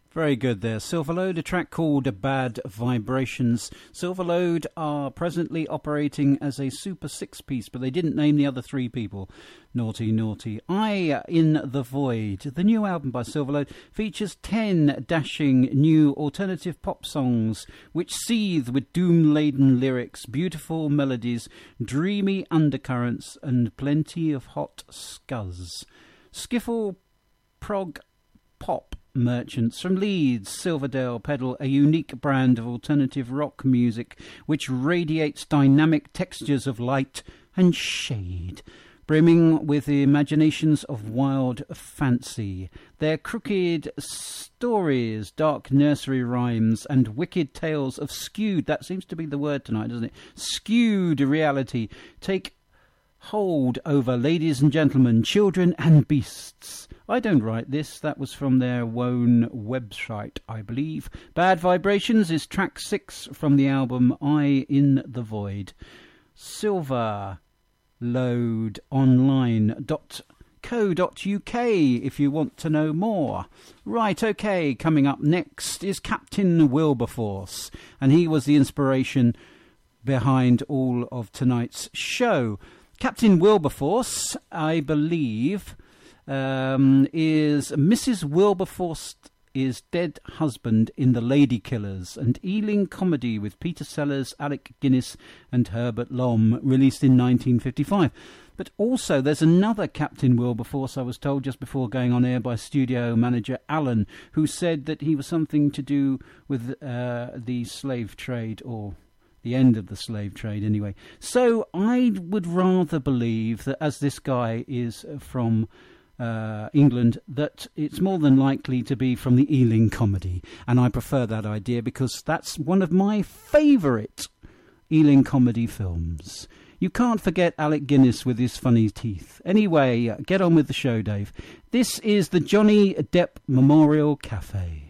Very good there. Silverlode, a track called Bad Vibrations. Silverlode are presently operating as a Super 6-piece, but they didn't name the other three people. Naughty, naughty. I in the Void. The new album by Silverlode features 10 dashing new alternative pop songs which seethe with doom-laden lyrics, beautiful melodies, dreamy undercurrents, and plenty of hot scuzz. Skiffle prog pop merchants from Leeds, Silverdale peddle a unique brand of alternative rock music which radiates dynamic textures of light and shade, brimming with the imaginations of wild fancy. Their crooked stories, dark nursery rhymes, and wicked tales of skewed, that seems to be the word tonight, doesn't it? Skewed reality take hold over ladies and gentlemen, children and beasts. I don't write this. That was from their own website, I believe. Bad Vibrations is track 6 from the album I in the Void. silverlodeonline.co.uk if you want to know more. Right, okay, coming up next is Captain Wilberforce, and he was the inspiration behind all of tonight's show. Captain Wilberforce, I believe, is Mrs. Wilberforce's dead husband in The Lady Killers, an Ealing comedy with Peter Sellers, Alec Guinness and Herbert Lom, released in 1955. But also there's another Captain Wilberforce, I was told just before going on air by studio manager Alan, who said that he was something to do with the slave trade, or the end of the slave trade anyway. So I would rather believe that, as this guy is from England, that it's more than likely to be from the Ealing comedy, and I prefer that idea because that's one of my favourite Ealing comedy films. You can't forget Alec Guinness with his funny teeth. Anyway, get on with the show, Dave. This is the Johnny Depp Memorial Cafe.